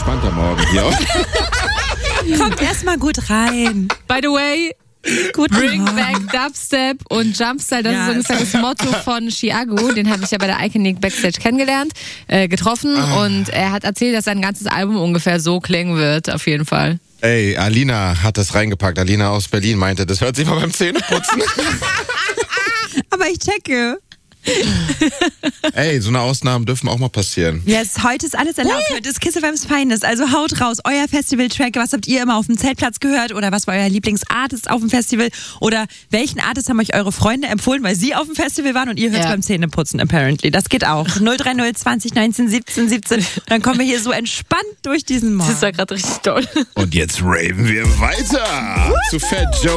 entspannter Morgen hier. Kommt erstmal gut rein. By the way, Bring back Dubstep und Jumpstyle, das ist ungefähr das Motto von Chiago. Den habe ich ja bei der Iconic Backstage kennengelernt, getroffen und er hat erzählt, dass sein ganzes Album ungefähr so klingen wird, auf jeden Fall. Ey, Alina hat das reingepackt. Alina aus Berlin meinte, das hört sich mal beim Zähneputzen. Aber ich checke. Ey, so eine Ausnahmen dürfen auch mal passieren. Yes, heute ist alles erlaubt. Heute ist Kiss FM's Feines. Also haut raus, euer Festival-Track. Was habt ihr immer auf dem Zeltplatz gehört? Oder was war euer Lieblingsartist auf dem Festival? Oder welchen Artist haben euch eure Freunde empfohlen, weil sie auf dem Festival waren und ihr hört es beim Zähneputzen, apparently. Das geht auch. 030 20 19 17 17. Dann kommen wir hier so entspannt durch diesen Morgen. Das war gerade richtig toll. Und jetzt raven wir weiter zu Fat Joe.